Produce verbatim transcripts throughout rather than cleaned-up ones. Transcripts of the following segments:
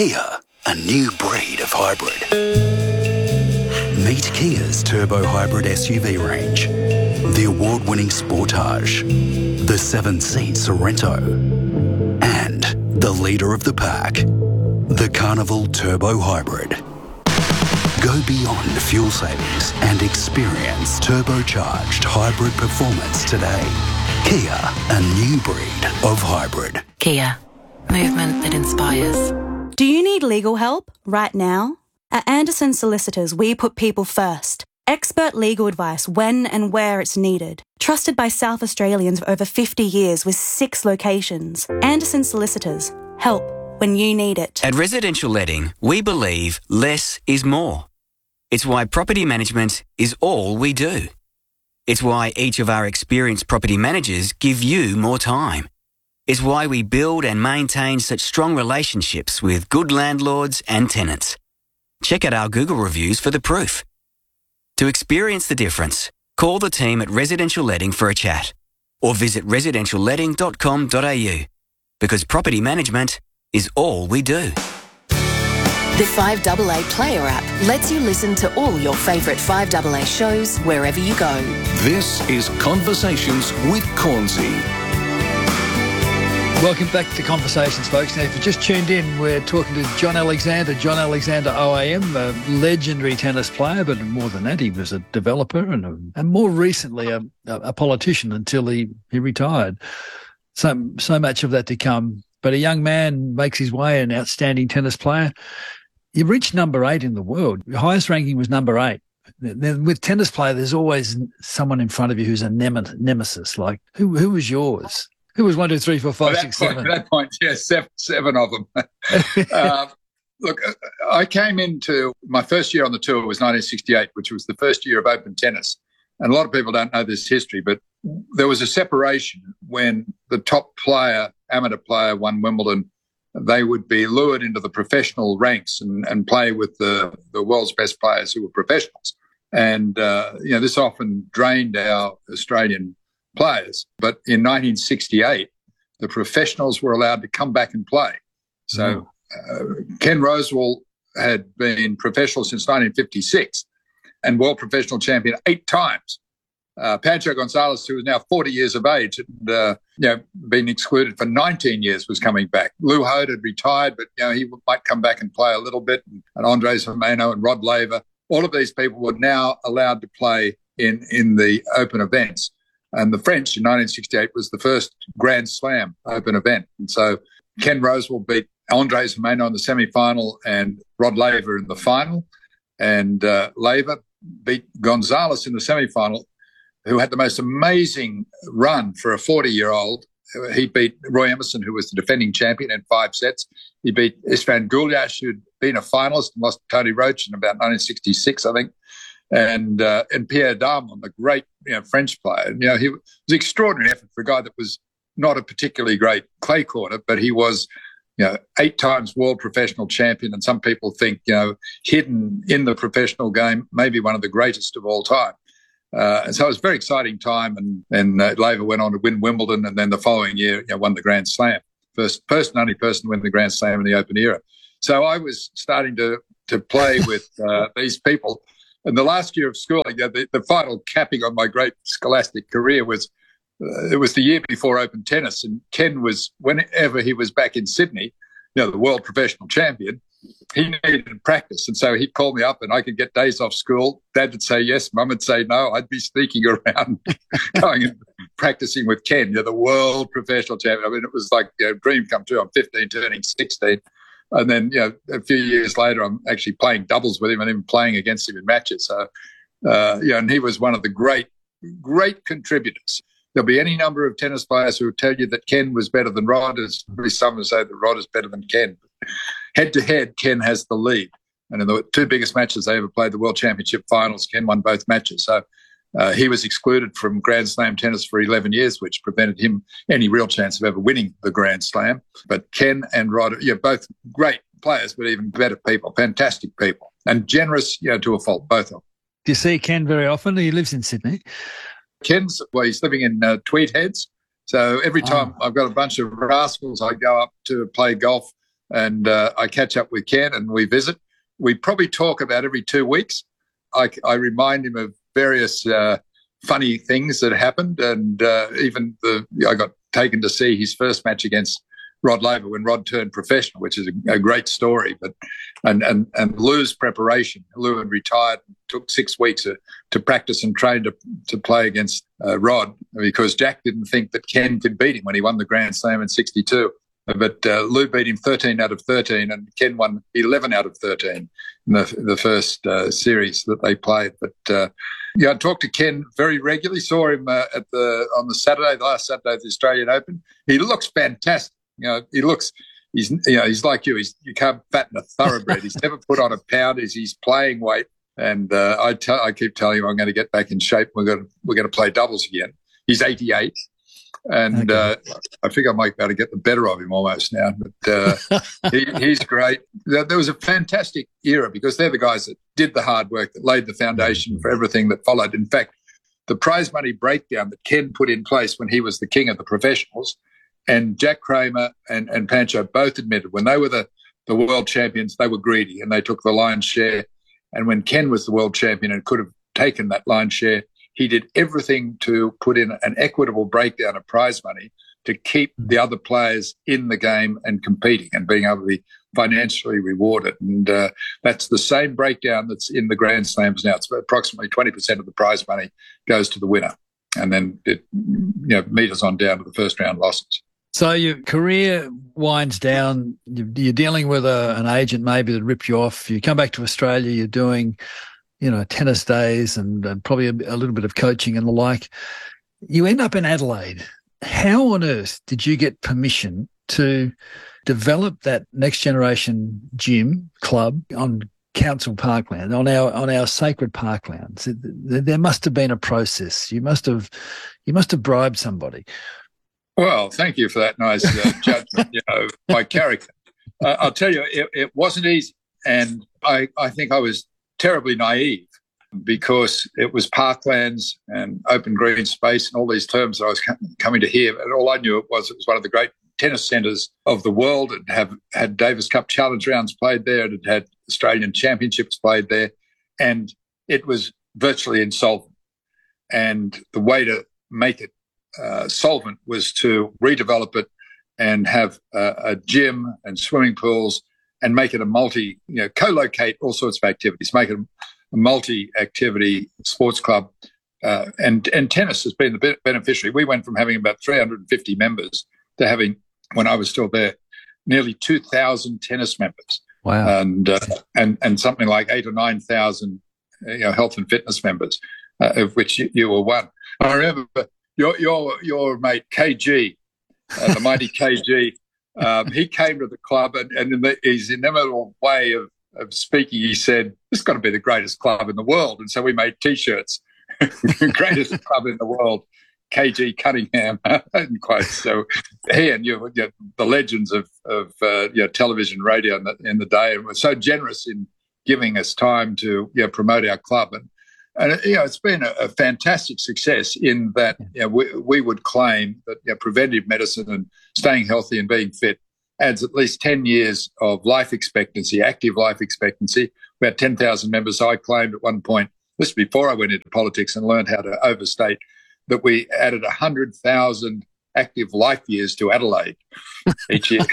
Kia, a new breed of hybrid. Meet Kia's turbo hybrid S U V range, the award-winning Sportage, the seven-seat Sorento, and the leader of the pack, the Carnival Turbo Hybrid. Go beyond fuel savings and experience turbocharged hybrid performance today. Kia, a new breed of hybrid. Kia, movement that inspires. Do you need legal help right now? At Anderson Solicitors, we put people first. Expert legal advice when and where it's needed. Trusted by South Australians for over fifty years with six locations. Anderson Solicitors. Help when you need it. At Residential Letting, we believe less is more. It's why property management is all we do. It's why each of our experienced property managers give you more time. It's why we build and maintain such strong relationships with good landlords and tenants. Check out our Google reviews for the proof. To experience the difference, call the team at Residential Letting for a chat or visit residential letting dot com dot a u because property management is all we do. The five A A Player app lets you listen to all your favourite five A A shows wherever you go. This is Conversations with Cornsey. Welcome back to Conversations, folks. Now, if you just tuned in, we're talking to John Alexander, John Alexander O A M, a legendary tennis player, but more than that, he was a developer and, a, and more recently a, a politician until he, he retired. So, so much of that to come. But a young man makes his way, an outstanding tennis player. You reached number eight in the world. Your highest ranking was number eight. Then with tennis player, there's always someone in front of you who's a nem- nemesis. Like, who who was yours? Who was one, two, three, four, five, six, point, seven? At that point, yeah, seven, seven of them. uh, look, I came into my first year on the tour was nineteen sixty-eight, which was the first year of open tennis. And a lot of people don't know this history, but there was a separation when the top player, amateur player, won Wimbledon. They would be lured into the professional ranks and, and play with the, the world's best players who were professionals. And, uh, you know, this often drained our Australian players. But in nineteen sixty-eight, the professionals were allowed to come back and play. So uh, Ken Rosewall had been professional since nineteen fifty-six and world professional champion eight times. Uh, Pancho Gonzalez, who is now forty years of age and uh, you know, been excluded for nineteen years, was coming back. Lou Hode had retired, but you know he might come back and play a little bit. And Andres Gimeno and Rod Laver, all of these people were now allowed to play in, in the open events. And the French in nineteen sixty-eight was the first Grand Slam open event. And so Ken Rosewall beat Andres Gimeno in the semi-final and Rod Laver in the final. And uh, Laver beat Gonzalez in the semi-final, who had the most amazing run for a forty-year-old. He beat Roy Emerson, who was the defending champion, in five sets. He beat Istvan Gulyash, who'd been a finalist and lost to Tony Roach in about nineteen sixty-six, I think. And uh, and Pierre Darmon, the great you know, French player. You know, he was an extraordinary effort for a guy that was not a particularly great clay courter, but he was, you know, eight times world professional champion. And some people think, you know, hidden in the professional game, maybe one of the greatest of all time. Uh, and so it was a very exciting time. And and uh, Laver went on to win Wimbledon, and then the following year, you know, won the Grand Slam. First, first and only person to win the Grand Slam in the Open era. So I was starting to to play with uh, these people. And the last year of schooling, you know, the, the final capping on my great scholastic career was, uh, it was the year before Open Tennis. And Ken was, whenever he was back in Sydney, you know, the world professional champion, he needed practice. And so he'd call me up and I could get days off school. Dad would say yes, Mum would say no. I'd be sneaking around going and practicing with Ken, you know, the world professional champion. I mean, it was like a you know, dream come true. I'm fifteen, turning sixteen. And then, you know, a few years later, I'm actually playing doubles with him and even playing against him in matches. So, uh, you know, and he was one of the great, great contributors. There'll be any number of tennis players who will tell you that Ken was better than Rod. There's some who say that Rod is better than Ken. Head to head, Ken has the lead. And in the two biggest matches they ever played, the World Championship finals, Ken won both matches. So uh, he was excluded from Grand Slam tennis for eleven years, which prevented him any real chance of ever winning the Grand Slam. But Ken and Rod, yeah, both great players, but even better people, fantastic people, and generous, you know, to a fault, both of them. Do you see Ken very often? He lives in Sydney. Ken's, well, he's living in uh, Tweed Heads. So every time oh. I've got a bunch of rascals, I go up to play golf and uh, I catch up with Ken and we visit. We probably talk about every two weeks. I, I remind him of various uh, funny things that happened, and uh, even the I got taken to see his first match against Rod Laver when Rod turned professional, which is a, a great story. But and and and Lou's preparation. Lou had retired, took six weeks to, to practice and train to to play against uh, Rod, because Jack didn't think that Ken could beat him when he won the Grand Slam in sixty-two. But uh, Lou beat him thirteen out of thirteen, and Ken won eleven out of thirteen in the the first uh, series that they played. But uh, yeah, I talked to Ken very regularly. Saw him uh, at the on the Saturday, the last Saturday of the Australian Open. He looks fantastic. You know, he looks. He's you know he's like you. He's you can't fatten a thoroughbred. He's never put on a pound. He's he's playing weight, and uh, I tell I keep telling him I'm going to get back in shape. We're going to we're going to play doubles again. He's eighty-eight. And okay. uh, I think I might be able to get the better of him almost now. But uh, he, he's great. There, there was a fantastic era because they're the guys that did the hard work, that laid the foundation for everything that followed. In fact, the prize money breakdown that Ken put in place when he was the king of the professionals, and Jack Kramer and, and Pancho both admitted when they were the, the world champions, they were greedy and they took the lion's share. And when Ken was the world champion and could have taken that lion's share, he did everything to put in an equitable breakdown of prize money to keep the other players in the game and competing and being able to be financially rewarded. And uh, that's the same breakdown that's in the Grand Slams now. It's approximately twenty percent of the prize money goes to the winner. And then it you know, meters on down to the first round losses. So your career winds down. You're dealing with a, an agent maybe that ripped you off. You come back to Australia, you're doing you know, tennis days and, and probably a, a little bit of coaching and the like. You end up in Adelaide. How on earth did you get permission to develop that next generation gym club on council parkland, on our on our sacred parklands? There must have been a process. You must have you must have bribed somebody. Well, thank you for that nice uh, judgment, you know, my character. Uh, I'll tell you, it, it wasn't easy, and I, I think I was terribly naive because it was parklands and open green space and all these terms that I was coming to hear. And all I knew it was it was one of the great tennis centres of the world. It have had Davis Cup Challenge rounds played there. It had Australian Championships played there. And it was virtually insolvent. And the way to make it uh, solvent was to redevelop it and have a, a gym and swimming pools and make it a multi, you know, co-locate all sorts of activities, make it a multi-activity sports club. Uh, and, and tennis has been the beneficiary. We went from having about three hundred fifty members to having, when I was still there, nearly two thousand tennis members. Wow. And, uh, and, and something like eight or nine thousand, you know, health and fitness members, uh, of which you, you were one. I remember your, your, your mate K G, uh, the mighty K G, Um, he came to the club and, and in the, his inimitable way of, of speaking, he said, this has got to be the greatest club in the world. And so we made T-shirts, greatest club in the world, K G Cunningham, in quotes. So he and you, you know, the legends of, of uh, you know, television, radio in the, in the day, and were so generous in giving us time to you know, promote our club. And, and you know, it's been a, a fantastic success in that you know, we, we would claim that you know, preventive medicine and staying healthy and being fit adds at least ten years of life expectancy, active life expectancy. We had ten thousand members. So I claimed at one point, this was before I went into politics and learned how to overstate, that we added one hundred thousand active life years to Adelaide each year.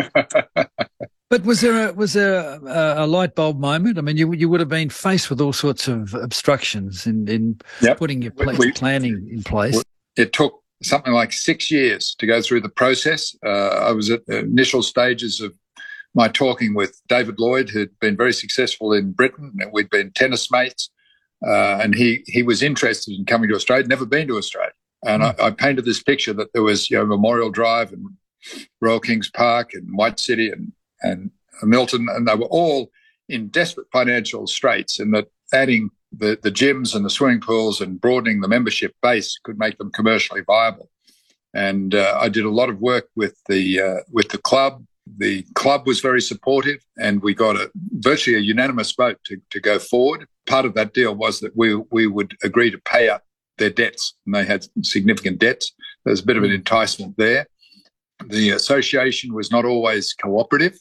But was there a, was there a, a light bulb moment? I mean, you you would have been faced with all sorts of obstructions in, in yep. putting your pl- we, planning in place. It took something like six years to go through the process. Uh, I was at the initial stages of my talking with David Lloyd, who'd been very successful in Britain. We'd been tennis mates, uh, and he he was interested in coming to Australia, never been to Australia. And mm. I, I painted this picture that there was you know, Memorial Drive and Royal Kings Park and White City and and Milton, and they were all in desperate financial straits, and that adding the, the gyms and the swimming pools and broadening the membership base could make them commercially viable. And uh, I did a lot of work with the uh, with the club. The club was very supportive, and we got a virtually a unanimous vote to, to go forward. Part of that deal was that we we would agree to pay up their debts, and they had significant debts. There's a bit of an enticement there. The association was not always cooperative.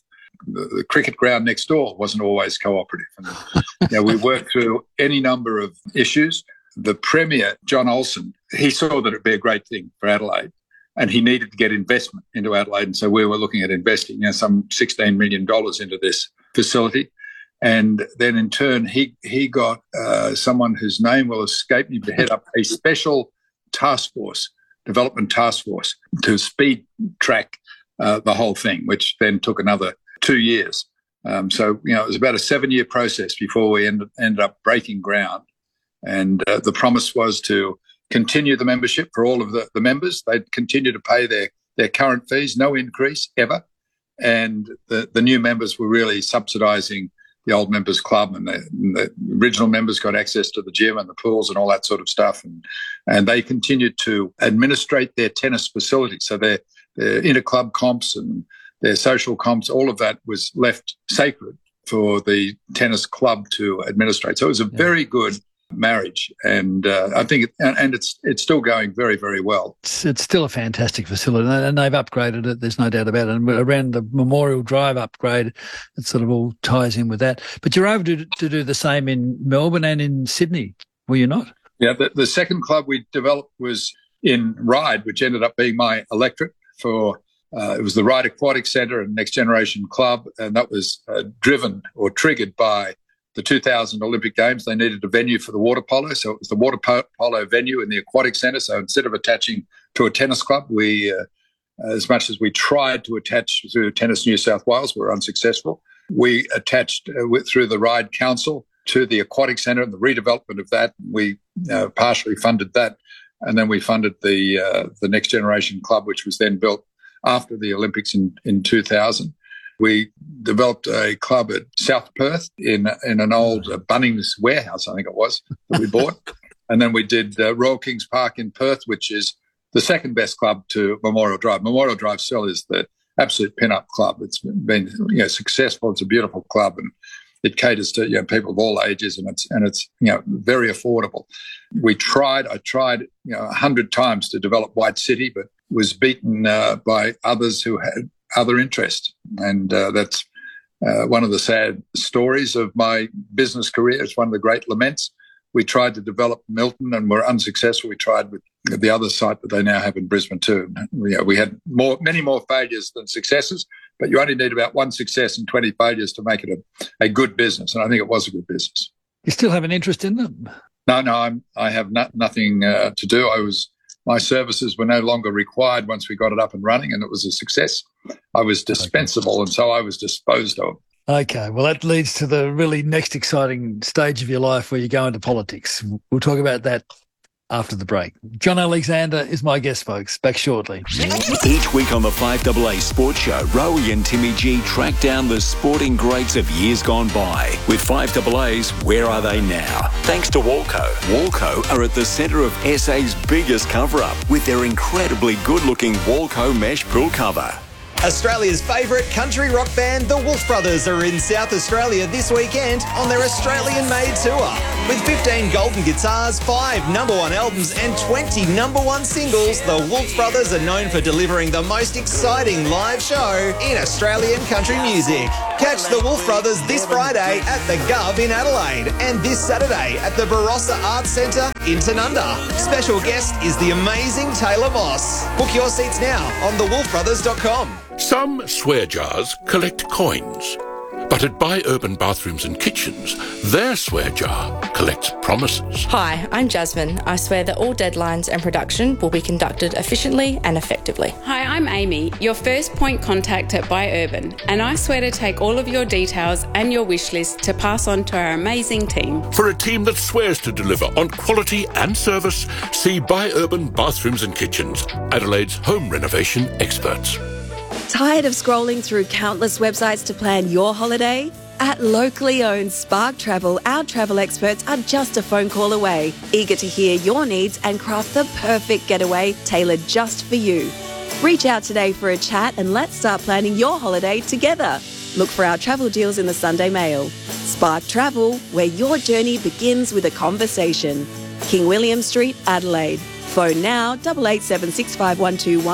the, the cricket ground next door wasn't always cooperative. And, you know, we worked through any number of issues. The Premier, John Olsen, he saw that it'd be a great thing for Adelaide, and he needed to get investment into Adelaide. And so we were looking at investing, you know, some sixteen million dollars into this facility. And then in turn, he he got uh, someone whose name will escape me to head up a special task force, development task force, to speed track uh, the whole thing, which then took another two years. Um, so, you know, it was about a seven-year process before we ended, ended up breaking ground. And uh, the promise was to continue the membership for all of the, the members. They'd continue to pay their, their current fees, no increase ever. And the, the new members were really subsidising the old members club, and the, and the original members got access to the gym and the pools and all that sort of stuff. And, and they continued to administrate their tennis facilities. So their, their inter-club comps and their social comps, all of that was left sacred for the tennis club to administrate. So it was a very good marriage, and uh, I think, it, and, and it's it's still going very, very well. It's, it's still a fantastic facility, and they've upgraded it. There's no doubt about it. And around the Memorial Drive upgrade, it sort of all ties in with that. But you're able to, to do the same in Melbourne and in Sydney, were you not? Yeah, the, the second club we developed was in Ryde, which ended up being my electorate for. Uh, it was the Ryde Aquatic Centre and Next Generation Club, and that was uh, driven or triggered by the two thousand Olympic Games. They needed a venue for the water polo, so it was the water polo venue in the aquatic centre. So instead of attaching to a tennis club, we, uh, as much as we tried to attach through Tennis New South Wales, we were unsuccessful. We attached uh, with, through the Ryde Council to the aquatic centre and the redevelopment of that. We uh, partially funded that, and then we funded the uh, the Next Generation Club, which was then built after the Olympics in, in two thousand. We developed a club at South Perth in in an old uh, Bunnings warehouse, I think it was, that we bought. And then we did uh, Royal Kings Park in Perth, which is the second best club to Memorial Drive. Memorial Drive still is the absolute pin-up club. It's been, you know, successful. It's a beautiful club, and it caters to, you know, people of all ages, and it's and it's you know very affordable. We tried, I tried, you know, a hundred times to develop White City, but was beaten uh, by others who had other interests. And uh, that's uh, one of the sad stories of my business career. It's one of the great laments. We tried to develop Milton and were unsuccessful. We tried with the other site that they now have in Brisbane too. We, uh, we had more, many more failures than successes, but you only need about one success and twenty failures to make it a, a good business. And I think it was a good business. You still have an interest in them? No, no, I'm, I have no, nothing uh, to do. I was My services were no longer required once we got it up and running, and it was a success. I was dispensable, and so I was disposed of. Okay, well, that leads to the really next exciting stage of your life where you go into politics. We'll talk about that after the break. John Alexander is my guest, folks. Back shortly. Each week on the five A A Sports Show, Rowie and Timmy G track down the sporting greats of years gone by. With five A A's Where Are They Now? Thanks to Walco. Walco are at the centre of S A's biggest cover-up with their incredibly good-looking Walco mesh pool cover. Australia's favourite country rock band, the Wolf Brothers, are in South Australia this weekend on their Australian-made tour. With fifteen golden guitars, five number one albums and twenty number one singles, the Wolf Brothers are known for delivering the most exciting live show in Australian country music. Catch the Wolf Brothers this Friday at the Gov in Adelaide and this Saturday at the Barossa Arts Centre in Tanunda. Special guest is the amazing Taylor Moss. Book your seats now on the wolf brothers dot com. Some swear jars collect coins, but at Buy Urban Bathrooms and Kitchens, their swear jar collects promises. Hi, I'm Jasmine. I swear that all deadlines and production will be conducted efficiently and effectively. Hi, I'm Amy, your first point contact at Buy Urban, and I swear to take all of your details and your wish list to pass on to our amazing team. For a team that swears to deliver on quality and service, see Buy Urban Bathrooms and Kitchens, Adelaide's home renovation experts. Tired of scrolling through countless websites to plan your holiday? At locally owned Spark Travel, our travel experts are just a phone call away, eager to hear your needs and craft the perfect getaway tailored just for you. Reach out today for a chat and let's start planning your holiday together. Look for our travel deals in the Sunday Mail. Spark Travel, where your journey begins with a conversation. King William Street, Adelaide. Phone now, eight eight seven six five one two one.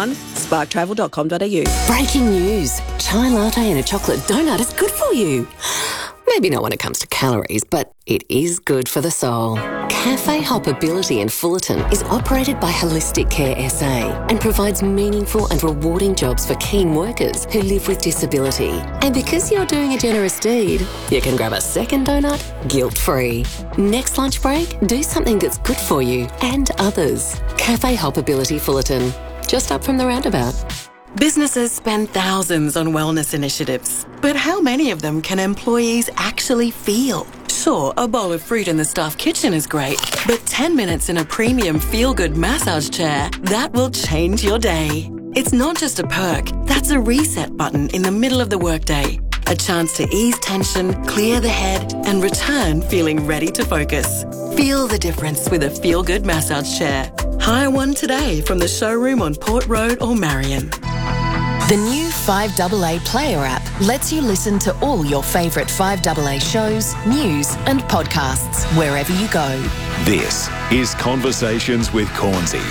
spark travel dot com dot a u. Breaking news. Chai latte and a chocolate donut is good for you. Maybe not when it comes to calories, but it is good for the soul. Cafe Hoppability in Fullerton is operated by Holistic Care S A and provides meaningful and rewarding jobs for keen workers who live with disability. And because you're doing a generous deed, you can grab a second donut guilt-free. Next lunch break, do something that's good for you and others. Cafe Hoppability Fullerton, just up from the roundabout. Businesses spend thousands on wellness initiatives, but how many of them can employees actually feel? Sure, a bowl of fruit in the staff kitchen is great, but ten minutes in a premium feel-good massage chair, that will change your day. It's not just a perk, that's a reset button in the middle of the workday. A chance to ease tension, clear the head, and return feeling ready to focus. Feel the difference with a feel-good massage chair. Hire one today from the showroom on Port Road or Marion. The new five A A Player app lets you listen to all your favourite five A A shows, news and podcasts wherever you go. This is Conversations with Cornsey.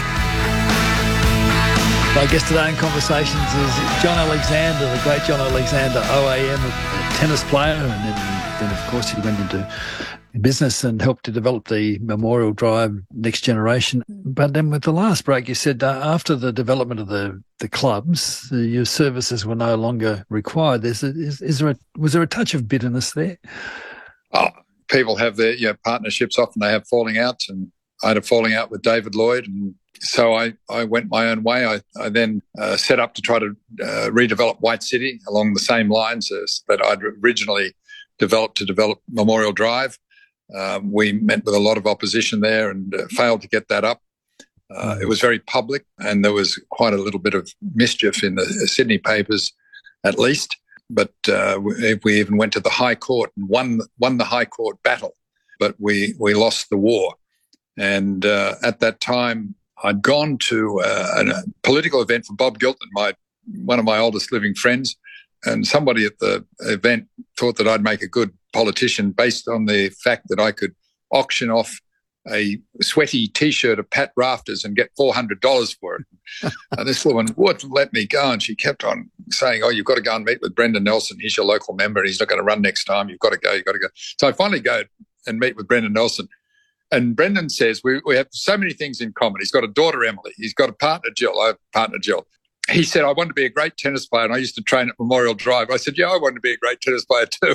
My guest today in Conversations is John Alexander, the great John Alexander, O A M, a tennis player, and then, then of course he went into business and helped to develop the Memorial Drive Next Generation. But then with the last break, you said uh, after the development of the, the clubs, uh, your services were no longer required. There's a, is, is there a, was there a touch of bitterness there? Oh, people have their you know, partnerships. Often they have falling outs, and I had a falling out with David Lloyd, and so I, I went my own way. I, I then uh, set up to try to uh, redevelop White City along the same lines as that I'd originally developed to develop Memorial Drive. Um, we met with a lot of opposition there and uh, failed to get that up. Uh, it was very public, and there was quite a little bit of mischief in the Sydney papers, at least. But uh, we, we even went to the High Court and won won the High Court battle, but we we lost the war. And uh, at that time, I'd gone to uh, a political event for Bob Gilton, my one of my oldest living friends, and somebody at the event thought that I'd make a good politician based on the fact that I could auction off a sweaty T-shirt of Pat Rafters and get four hundred dollars for it. And this woman wouldn't let me go, and she kept on saying, oh, you've got to go and meet with Brendan Nelson. He's your local member. He's not going to run next time. You've got to go. You've got to go. So I finally go and meet with Brendan Nelson. And Brendan says, we, we have so many things in common. He's got a daughter, Emily. He's got a partner, Jill. I have a partner, Jill. He said, I wanted to be a great tennis player, and I used to train at Memorial Drive. I said, yeah, I wanted to be a great tennis player too.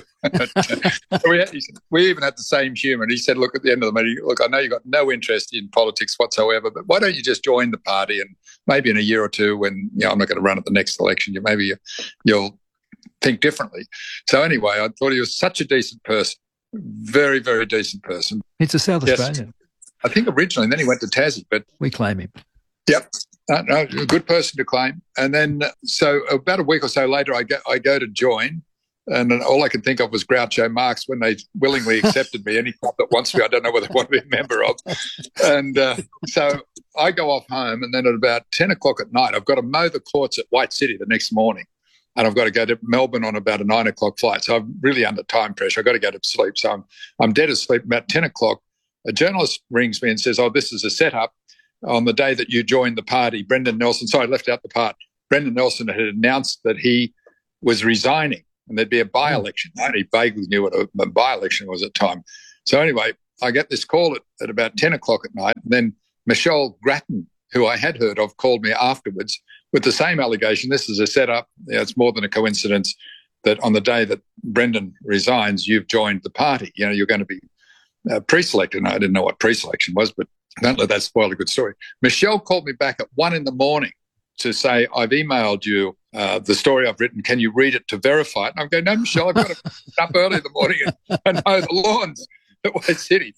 so we, had, he said, we even had the same humour. And he said, look, at the end of the meeting, look, I know you've got no interest in politics whatsoever, but why don't you just join the party, and maybe in a year or two when you know, I'm not going to run at the next election, you maybe you, you'll think differently. So anyway, I thought he was such a decent person, very, very decent person. He's a South yes, Australian. I think originally, and then he went to Tassie. But we claim him. Yep. Uh, no, a good person to claim. And then, so about a week or so later, I go, I go to join, and then all I could think of was Groucho Marx when they willingly accepted me. Any club that wants me, I don't know whether they want to be a member of. And uh, so I go off home, and then at about ten o'clock at night, I've got to mow the courts at White City the next morning, and I've got to go to Melbourne on about a nine o'clock flight. So I'm really under time pressure. I've got to go to sleep. So I'm, I'm dead asleep. About ten o'clock, a journalist rings me and says, oh, this is a setup. On the day that you joined the party, Brendan Nelson, sorry, I left out the part, Brendan Nelson had announced that he was resigning and there'd be a by-election. I only vaguely knew what a, a by-election was at the time. So anyway, I get this call at, at about ten o'clock at night. And then Michelle Grattan, who I had heard of, called me afterwards with the same allegation. This is a setup. You know, it's more than a coincidence that on the day that Brendan resigns, you've joined the party. You know, you're going to be uh, pre-selected. And I didn't know what pre-selection was, but don't let that spoil a good story. Michelle called me back at one in the morning to say, I've emailed you uh, the story I've written. Can you read it to verify it? And I'm going, no, Michelle, I've got to get up early in the morning and, and mow the lawns at White City.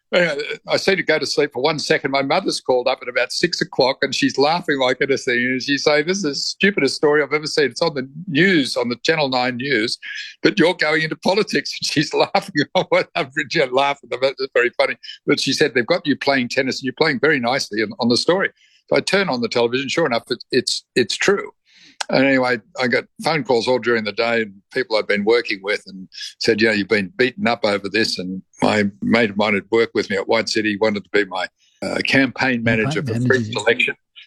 I seem to go to sleep for one second. My mother's called up at about six o'clock and she's laughing like anything. And she's saying, this is the stupidest story I've ever seen. It's on the news, on the Channel nine news, but you're going into politics. And she's laughing. I've written laughing. It's very funny. But she said, they've got you playing tennis and you're playing very nicely on, on the story. So I turn on the television. Sure enough, it, it's it's true. And anyway, I got phone calls all during the day and people I'd been working with and said, you know, you've been beaten up over this. And my mate of mine had worked with me at White City, wanted to be my uh, campaign manager campaign for free selection.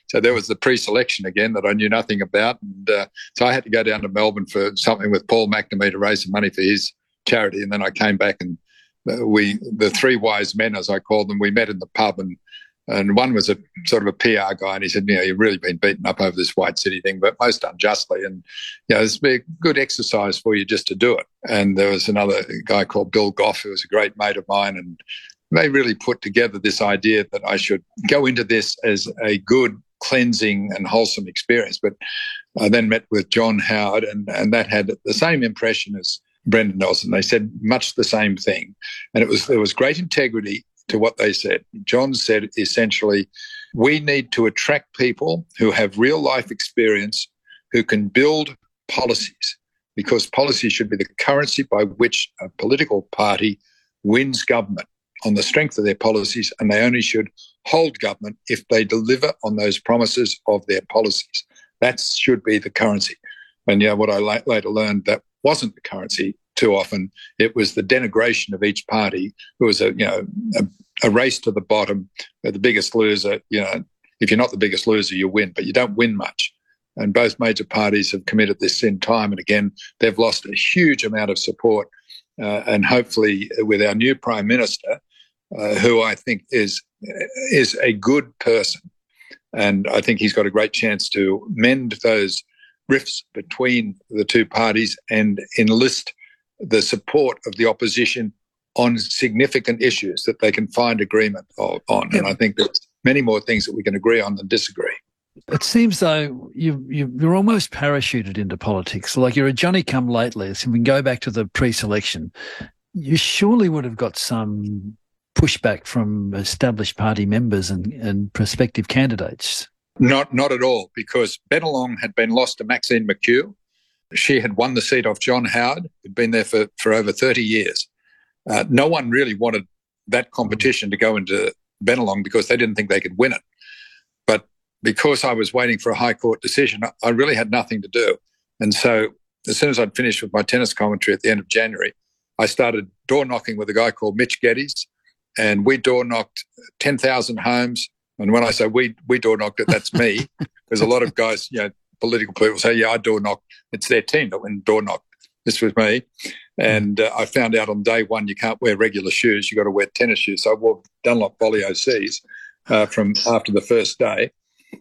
So there was the pre-selection again that I knew nothing about. And uh, so I had to go down to Melbourne for something with Paul McNamee to raise some money for his charity. And then I came back and we, the three wise men, as I called them, we met in the pub, and and one was a sort of a P R guy, and he said, you know, you've really been beaten up over this White City thing, but most unjustly. And, you know, it's a good exercise for you just to do it. And there was another guy called Bill Goff, who was a great mate of mine, and they really put together this idea that I should go into this as a good, cleansing and wholesome experience. But I then met with John Howard, and, and that had the same impression as Brendan Nelson. They said much the same thing. And it was there was great integrity to what they said. John said essentially, we need to attract people who have real life experience, who can build policies, because policy should be the currency by which a political party wins government on the strength of their policies, and they only should hold government if they deliver on those promises of their policies. That should be the currency. And, you know, what I later learned, that wasn't the currency too often. It was the denigration of each party. It was a, you know, a, a race to the bottom. The biggest loser, you know, if you're not the biggest loser, you win, but you don't win much. And both major parties have committed this sin time and again. They've lost a huge amount of support. Uh, and hopefully with our new Prime Minister, uh, who I think is is a good person, and I think he's got a great chance to mend those rifts between the two parties and enlist the support of the opposition on significant issues that they can find agreement on. And I think there's many more things that we can agree on than disagree. It seems though you, you, you're almost parachuted into politics. Like you're a Johnny-come-lately. So we can go back to the pre-selection. You surely would have got some pushback from established party members and, and prospective candidates. Not not at all, because Bennelong had been lost to Maxine McHugh. She had won the seat off John Howard, who'd been there for, for over thirty years. Uh, no one really wanted that competition to go into Bennelong because they didn't think they could win it. But because I was waiting for a High Court decision, I really had nothing to do. And so as soon as I'd finished with my tennis commentary at the end of January, I started door knocking with a guy called Mitch Geddes, and we door knocked ten thousand homes. And when I say we we door knocked it, that's me, because a lot of guys, you know, political people say, yeah, I door knocked. It's their team that went door knocked. This was me. And uh, I found out on day one you can't wear regular shoes. You've got to wear tennis shoes. So I wore Dunlop Volley O Cs uh, from after the first day.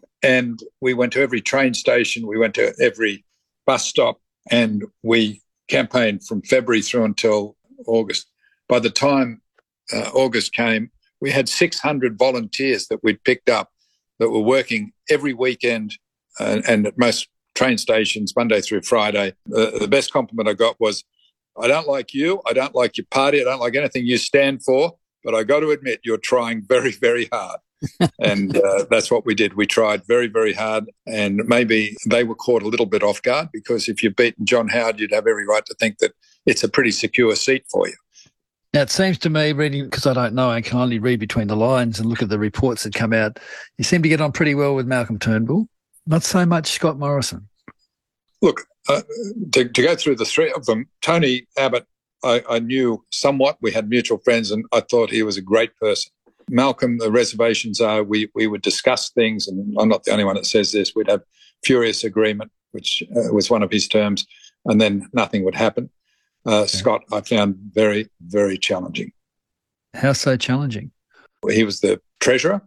And we went to every train station. We went to every bus stop, and we campaigned from February through until August. By the time uh, August came, we had six hundred volunteers that we'd picked up that were working every weekend uh, and at most train stations, Monday through Friday. Uh, the best compliment I got was, I don't like you, I don't like your party, I don't like anything you stand for, but I got to admit you're trying very, very hard. and uh, that's what we did. We tried very, very hard, and maybe they were caught a little bit off guard, because if you've beaten John Howard, you'd have every right to think that it's a pretty secure seat for you. Now, it seems to me, reading, because I don't know, I can only read between the lines and look at the reports that come out, you seem to get on pretty well with Malcolm Turnbull, not so much Scott Morrison. Look, uh, to, to go through the three of them, Tony Abbott, I, I knew somewhat. We had mutual friends, and I thought he was a great person. Malcolm, the reservations are we, we would discuss things, and I'm not the only one that says this, we'd have furious agreement, which uh, was one of his terms, and then nothing would happen. Uh, okay. Scott, I found very, very challenging. How so challenging? He was the treasurer.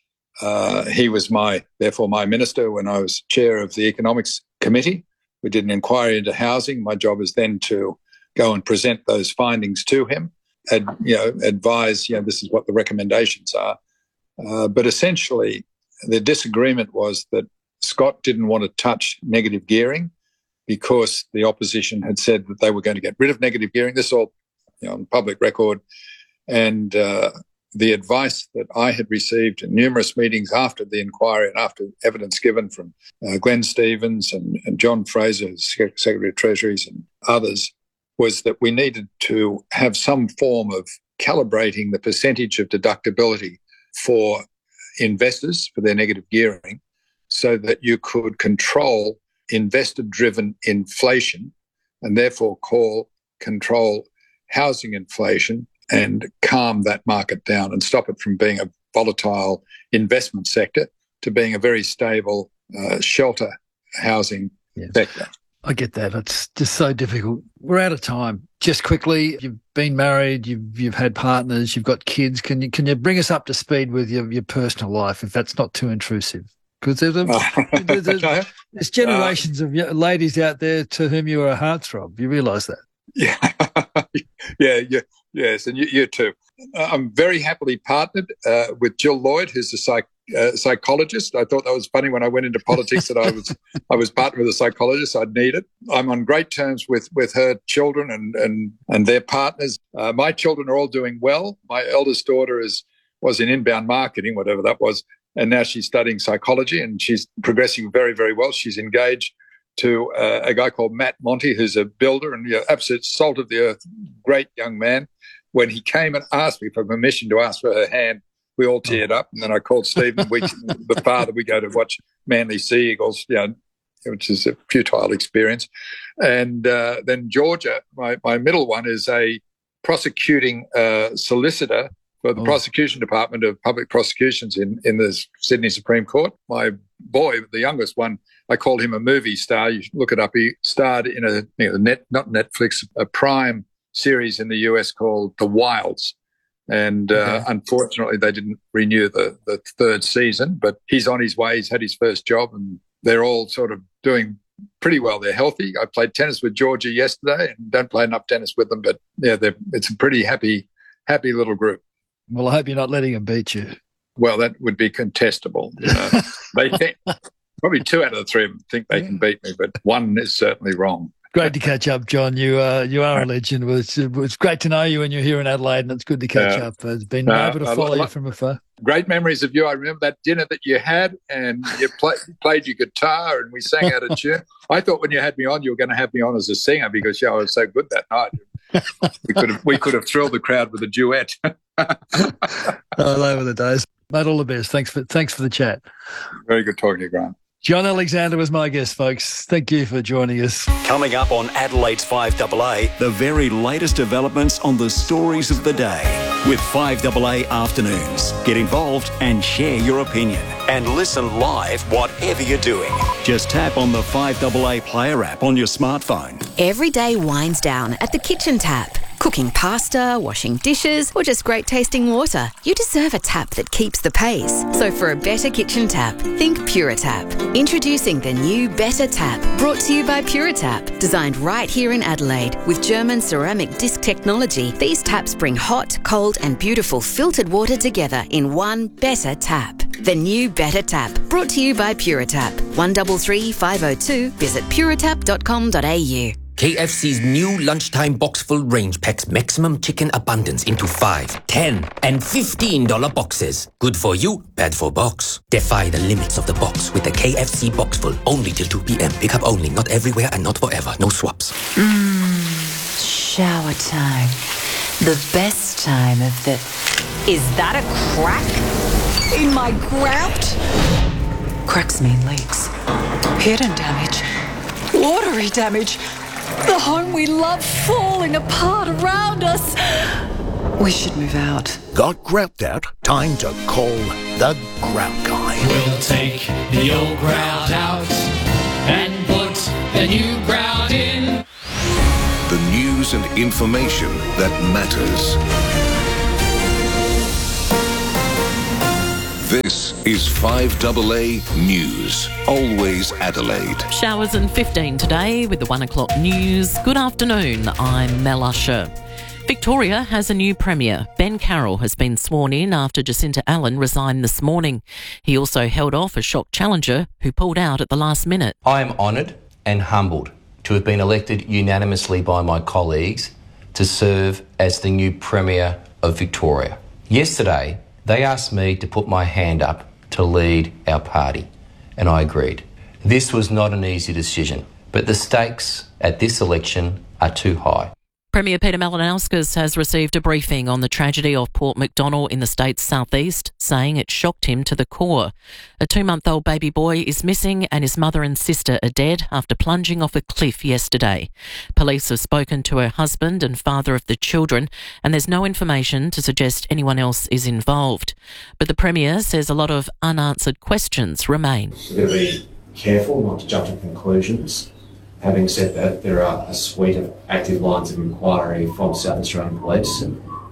Uh, he was my, therefore, my minister when I was chair of the economics committee. We did an inquiry into housing. My job is then to go and present those findings to him, and, you know, advise, you know, this is what the recommendations are. Uh, but essentially, the disagreement was that Scott didn't want to touch negative gearing, because the opposition had said that they were going to get rid of negative gearing. This is all, you know, on public record. And uh, the advice that I had received in numerous meetings after the inquiry and after evidence given from uh, Glenn Stevens and, and John Fraser, Secretary of Treasuries, and others, was that we needed to have some form of calibrating the percentage of deductibility for investors for their negative gearing, so that you could control investor-driven inflation, and therefore call control housing inflation and calm that market down and stop it from being a volatile investment sector, to being a very stable uh, shelter housing yes. sector. I get that. It's just so difficult. We're out of time. Just quickly, you've been married, you've you've had partners, you've got kids. Can you can you bring us up to speed with your, your personal life, if that's not too intrusive? Because there's, a, there's, there's, there's generations uh, of ladies out there to whom you are a heartthrob. You realise that? Yeah, yeah, yeah, yes, and you, you too. I'm very happily partnered uh, with Jill Lloyd, who's a psych, uh, psychologist. I thought that was funny when I went into politics that I was I was partnered with a psychologist. I'd need it. I'm on great terms with with her children and and and their partners. Uh, my children are all doing well. My eldest daughter is was in inbound marketing, whatever that was, and now she's studying psychology, and she's progressing very, very well. She's engaged to uh, a guy called Matt Monty, who's a builder and you know, absolute salt of the earth, great young man. When he came and asked me for permission to ask for her hand, we all teared up. And then I called Stephen Weeks, the father. We go to watch Manly Sea Eagles, you know, which is a futile experience. And uh, then Georgia, my, my middle one, is a prosecuting uh, solicitor for the oh. prosecution department of public prosecutions in, in the Sydney Supreme Court. My boy, the youngest one, I called him a movie star. You should look it up. He starred in a you know, net, not Netflix, a Prime series in the U S called The Wilds. And uh, okay. unfortunately, they didn't renew the, the third season, but he's on his way. He's had his first job and they're all sort of doing pretty well. They're healthy. I played tennis with Georgia yesterday and don't play enough tennis with them, but yeah, they're, it's a pretty happy, happy little group. Well, I hope you're not letting them beat you. Well, that would be contestable. You know. They think, probably two out of the three of them think they yeah. can beat me, but one is certainly wrong. Great to catch up, John. You uh, you are a legend. It was, it was great to know you when you're here in Adelaide, and it's good to catch uh, up. It's been uh, able to follow uh, you from afar. Great memories of you. I remember that dinner that you had, and you play, played your guitar, and we sang out a tune. I thought when you had me on, you were going to have me on as a singer because yeah, I was so good that night. We could have we could have thrilled the crowd with a duet. All over the days, mate. All the best. Thanks for thanks for the chat. Very good talking to you, Grant. John Alexander was my guest, folks. Thank you for joining us. Coming up on Adelaide's five A A, the very latest developments on the stories of the day with five A A Afternoons. Get involved and share your opinion. And listen live whatever you're doing. Just tap on the five A A Player app on your smartphone. Every day winds down at the kitchen tap. Cooking pasta, washing dishes, or just great tasting water. You deserve a tap that keeps the pace. So for a better kitchen tap, think Puratap. Introducing the new Better Tap, brought to you by Puratap. Designed right here in Adelaide with German ceramic disc technology, these taps bring hot, cold and beautiful filtered water together in one Better Tap. The new Better Tap, brought to you by Puratap. one three three five oh two. Visit puratap dot com dot a u. K F C's new lunchtime box-full range packs maximum chicken abundance into five, ten, and fifteen dollar boxes. Good for you, bad for box. Defy the limits of the box with the K F C Boxful. Only till two p.m. Pick up only, not everywhere and not forever. No swaps. Mmm, shower time. The best time of the... Is that a crack in my grout? Cracks mean leaks. Hidden damage. Watery damage. The home we love falling apart around us. We should move out. Got grout out? Time to call the Grout Guy. We'll take the old grout out and put the new grout in. The news and information that matters. This is five A A News. Always Adelaide. Showers and fifteen today with the one o'clock news. Good afternoon, I'm Mel Usher. Victoria has a new Premier. Ben Carroll has been sworn in after Jacinta Allen resigned this morning. He also held off a shock challenger who pulled out at the last minute. I am honoured and humbled to have been elected unanimously by my colleagues to serve as the new Premier of Victoria. Yesterday, they asked me to put my hand up to lead our party, and I agreed. This was not an easy decision, but the stakes at this election are too high. Premier Peter Malinauskas has received a briefing on the tragedy of Port MacDonnell in the state's southeast, saying it shocked him to the core. A two-month-old baby boy is missing and his mother and sister are dead after plunging off a cliff yesterday. Police have spoken to her husband and father of the children, and there's no information to suggest anyone else is involved. But the Premier says a lot of unanswered questions remain. We've got to be careful not to jump to conclusions. Having said that, there are a suite of active lines of inquiry from South Australian Police,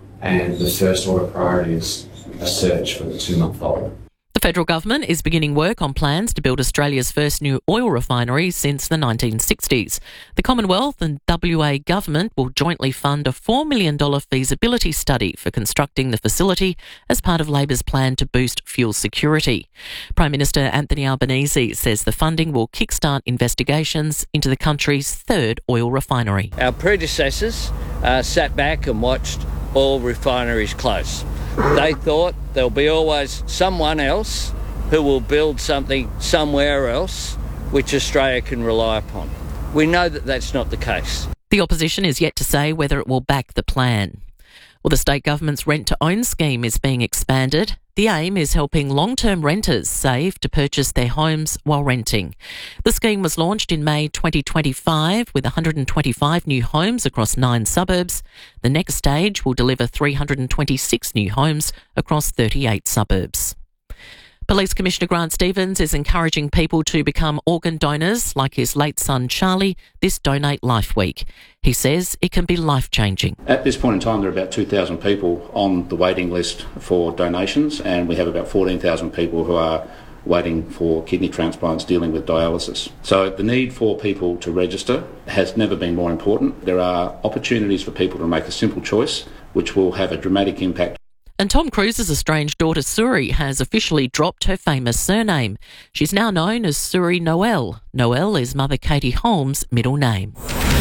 and the first order priority is a search for the two-month-old. The federal government is beginning work on plans to build Australia's first new oil refinery since the nineteen sixties. The Commonwealth and W A government will jointly fund a four million dollars feasibility study for constructing the facility as part of Labor's plan to boost fuel security. Prime Minister Anthony Albanese says the funding will kickstart investigations into the country's third oil refinery. Our predecessors uh, sat back and watched oil refineries close. They thought there'll be always someone else who will build something somewhere else which Australia can rely upon. We know that that's not the case. The opposition is yet to say whether it will back the plan. Well, the state government's rent-to-own scheme is being expanded. The aim is helping long-term renters save to purchase their homes while renting. The scheme was launched in May twenty twenty-five with one hundred twenty-five new homes across nine suburbs. The next stage will deliver three hundred twenty-six new homes across thirty-eight suburbs. Police Commissioner Grant Stevens is encouraging people to become organ donors like his late son Charlie this Donate Life Week. He says it can be life-changing. At this point in time, there are about two thousand people on the waiting list for donations, and we have about fourteen thousand people who are waiting for kidney transplants dealing with dialysis. So the need for people to register has never been more important. There are opportunities for people to make a simple choice which will have a dramatic impact. And Tom Cruise's estranged daughter Suri has officially dropped her famous surname. She's now known as Suri Noel. Noel is mother Katie Holmes' middle name.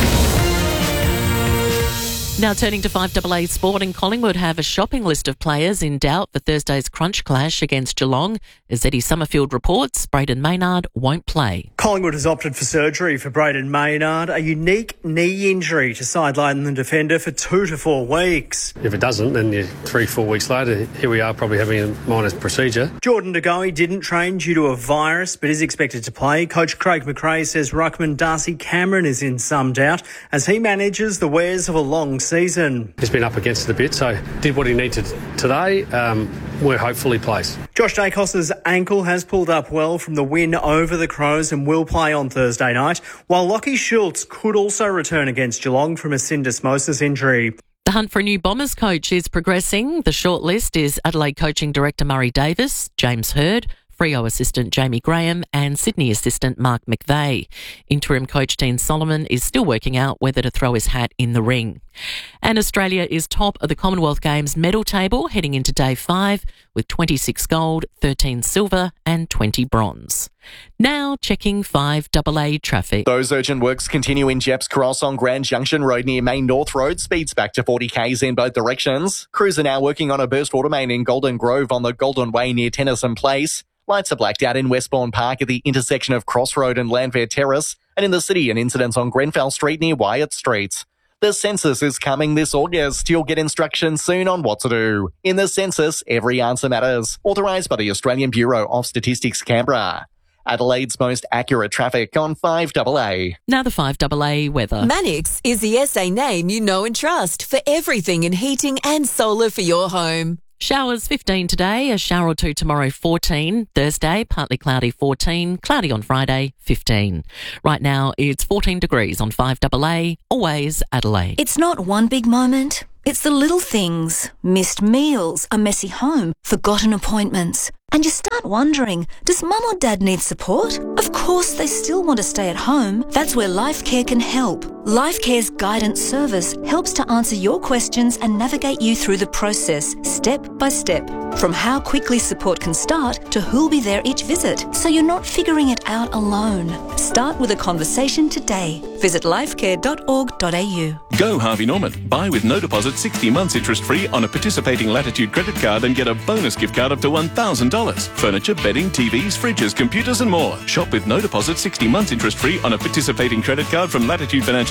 Now turning to five A A Sport, and Collingwood have a shopping list of players in doubt for Thursday's crunch clash against Geelong. As Eddie Summerfield reports, Braden Maynard won't play. Collingwood has opted for surgery for Braden Maynard, a unique knee injury to sideline the defender for two to four weeks. If it doesn't, then you, three, four weeks later, here we are probably having a minor procedure. Jordan De Goey didn't train due to a virus, but is expected to play. Coach Craig McRae says ruckman Darcy Cameron is in some doubt as he manages the wares of a long season. He's been up against it a bit, so did what he needed today. Um, we're hopefully placed. Josh Dacos's ankle has pulled up well from the win over the Crows and will play on Thursday night, while Lockie Schultz could also return against Geelong from a syndesmosis injury. The hunt for a new Bombers coach is progressing. The shortlist is Adelaide coaching director Murray Davis, James Hird, Freo assistant Jamie Graham and Sydney assistant Mark McVeigh. Interim coach Dean Solomon is still working out whether to throw his hat in the ring. And Australia is top of the Commonwealth Games medal table heading into day five with twenty-six gold, thirteen silver and twenty bronze. Now checking five A A traffic. Those urgent works continue in Jeps Cross on Grand Junction Road near Main North Road. Speeds back to forty k's in both directions. Crews are now working on a burst water main in Golden Grove on the Golden Way near Tennyson Place. Lights are blacked out in Westbourne Park at the intersection of Cross Road and Landfair Terrace. And in the city, an incident on Grenfell Street near Wyatt Street. The census is coming this August. You'll get instructions soon on what to do. In the census, every answer matters. Authorised by the Australian Bureau of Statistics, Canberra. Adelaide's most accurate traffic on five A A. Now the five A A weather. Mannix is the S A name you know and trust for everything in heating and solar for your home. Showers fifteen today, a shower or two tomorrow fourteen. Thursday, partly cloudy fourteen. Cloudy on Friday, fifteen. Right now, it's fourteen degrees on five A A. Always Adelaide. It's not one big moment. It's the little things. Missed meals, a messy home, forgotten appointments. And you start wondering, does mum or dad need support? Of course they still want to stay at home. That's where LifeCare can help. LifeCare's guidance service helps to answer your questions and navigate you through the process, step by step. From how quickly support can start to who'll be there each visit, so you're not figuring it out alone. Start with a conversation today. Visit lifecare dot org dot a u. Go Harvey Norman. Buy with no deposit sixty months interest free on a participating Latitude credit card and get a bonus gift card up to one thousand dollars. Furniture, bedding, T Vs, fridges, computers and more. Shop with no deposit sixty months interest free on a participating credit card from Latitude Financial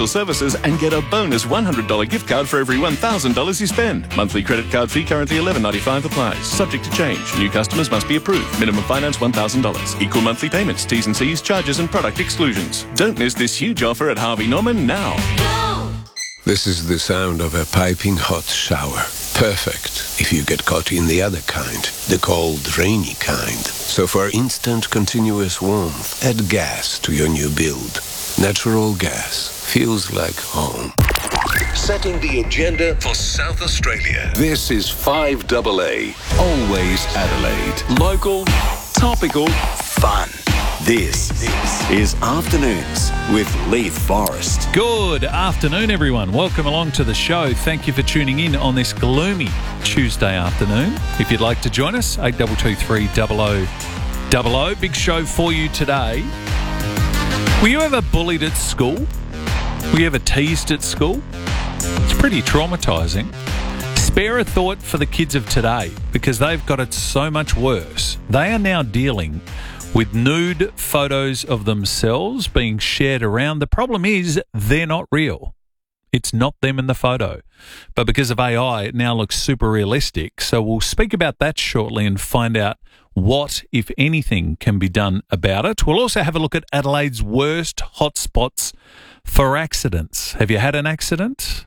Financial Services and get a bonus one hundred dollars gift card for every one thousand dollars you spend. Monthly credit card fee currently eleven ninety-five applies. Subject to change. New customers must be approved. Minimum finance one thousand dollars. Equal monthly payments. T's and C's, charges and product exclusions. Don't miss this huge offer at Harvey Norman now. This is the sound of a piping hot shower. Perfect if you get caught in the other kind, the cold, rainy kind. So for instant, continuous warmth, add gas to your new build. Natural gas feels like home. Setting the agenda for South Australia. This is five double A. Always Adelaide. Local, topical, fun. This is Afternoons with Leith Forrest. Good afternoon, everyone. Welcome along to the show. Thank you for tuning in on this gloomy Tuesday afternoon. If you'd like to join us, eight two two three double oh double oh. Big show for you today. Were you ever bullied at school? Were you ever teased at school? It's pretty traumatising. Spare a thought for the kids of today because they've got it so much worse. They are now dealing with nude photos of themselves being shared around. The problem is they're not real. It's not them in the photo. But because of A I, it now looks super realistic. So we'll speak about that shortly and find out what, if anything, can be done about it. We'll also have a look at Adelaide's worst hotspots for accidents. Have you had an accident?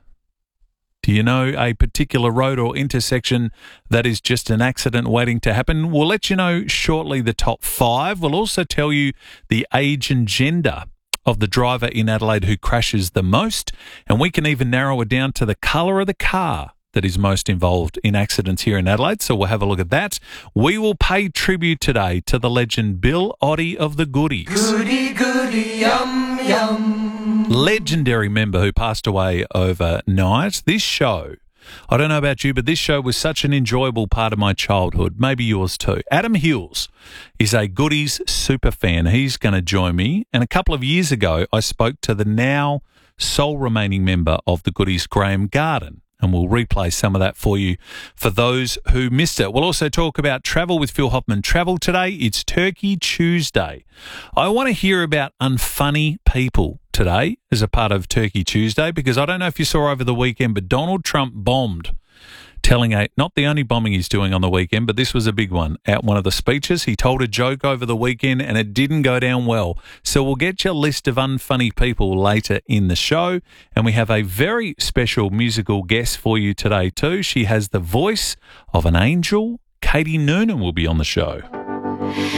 Do you know a particular road or intersection that is just an accident waiting to happen? We'll let you know shortly the top five. We'll also tell you the age and gender of the driver in Adelaide who crashes the most, and we can even narrow it down to the colour of the car that is most involved in accidents here in Adelaide, so we'll have a look at that. We will pay tribute today to the legend Bill Oddie of the Goodies. Goody, goody, yum, yum. Legendary member who passed away overnight. This show, I don't know about you, but this show was such an enjoyable part of my childhood, maybe yours too. Adam Hills is a Goodies super fan. He's going to join me, and a couple of years ago I spoke to the now sole remaining member of the Goodies, Graham Garden. And we'll replay some of that for you for those who missed it. We'll also talk about travel with Phil Hoffman Travel today. It's Turkey Tuesday. I want to hear about unfunny people today as a part of Turkey Tuesday because I don't know if you saw over the weekend, but Donald Trump bombed, telling a, not the only bombing he's doing on the weekend, but this was a big one. At one of the speeches, he told a joke over the weekend and it didn't go down well. So we'll get you a list of unfunny people later in the show. And we have a very special musical guest for you today too. She has the voice of an angel. Katie Noonan will be on the show.